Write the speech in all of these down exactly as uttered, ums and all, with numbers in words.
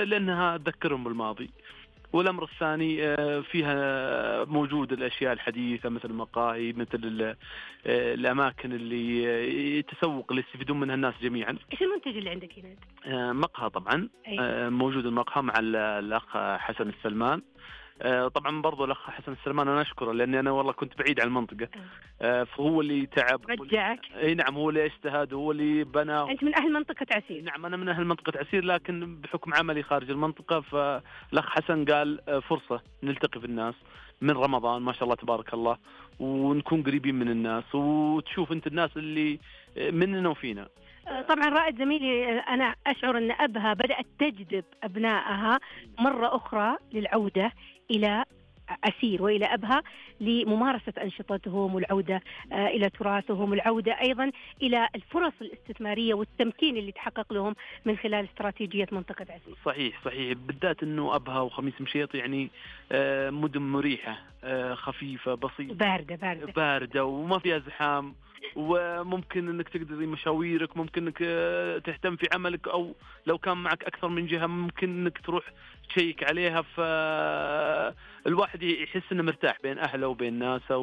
لأنها تذكرهم بالماضي. والأمر الثاني فيها موجود الأشياء الحديثة مثل المقاهي، مثل الأماكن اللي يتسوق اللي يستفيدون منها الناس جميعا. إيش المنتج اللي عندك هنا؟ مقهى طبعا. أي. موجود المقهى مع الأخ حسن السلمان. طبعا برضو الأخ حسن السلمان أنا أشكره لأني أنا والله كنت بعيد عن المنطقة. أه. فهو اللي تعب رجعك. أي نعم، هو اللي اجتهد وهو اللي بنى. أنت من أهل منطقة عسير؟ نعم أنا من أهل منطقة عسير، لكن بحكم عملي خارج المنطقة فالأخ حسن قال فرصة نلتقي في الناس من رمضان ما شاء الله تبارك الله، ونكون قريبين من الناس وتشوف أنت الناس اللي مننا وفينا. طبعا رائد زميلي، أنا أشعر أن أبها بدأت تجذب أبنائها مرة أخرى للعودة إلى عسير وإلى أبها لممارسة أنشطتهم والعودة إلى تراثهم والعودة أيضا إلى الفرص الاستثمارية والتمكين اللي تحقق لهم من خلال استراتيجية منطقة عسير. صحيح صحيح، بالذات أنه أبها وخميس مشيط يعني مدن مريحة خفيفة بسيطة باردة باردة باردة وما فيها زحام، وممكن انك تقدر مشاويرك، ممكن انك تهتم في عملك، او لو كان معك اكثر من جهة ممكن انك تروح تشيك عليها. فالواحد يحس انه مرتاح بين اهله وبين ناسه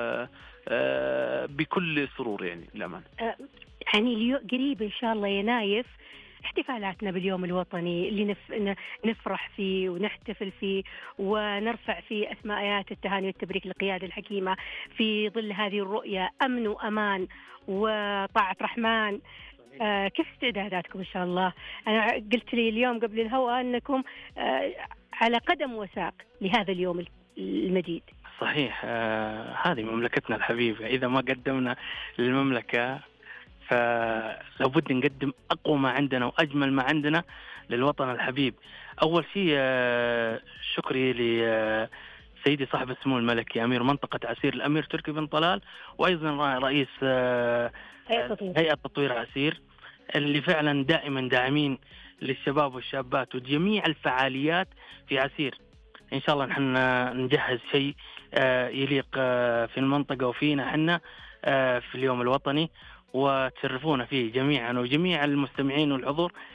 وبكل سرور يعني للأمانة. يعني قريب ان شاء الله ينايف احتفالاتنا باليوم الوطني اللي نف... نفرح فيه ونحتفل فيه ونرفع فيه أسماء آيات التهاني والتبريك للقيادة الحكيمة في ظل هذه الرؤية أمن وأمان وطاعة رحمن. آه كيف استعداداتكم إن شاء الله؟ أنا قلت لي اليوم قبل الهواء أنكم آه على قدم وساق لهذا اليوم المجيد. صحيح. آه هذه مملكتنا الحبيبة، إذا ما قدمنا للمملكة فلابد نقدم أقوى ما عندنا وأجمل ما عندنا للوطن الحبيب. أول شيء شكري لسيدي صاحب السمو الملكي أمير منطقة عسير الأمير تركي بن طلال، وأيضا رئيس هيئة تطوير عسير اللي فعلا دائما داعمين للشباب والشابات وجميع الفعاليات في عسير. إن شاء الله نحن نجهز شيء يليق في المنطقة وفينا حنا في اليوم الوطني، وتشرفونا فيه جميعا وجميع المستمعين والحضور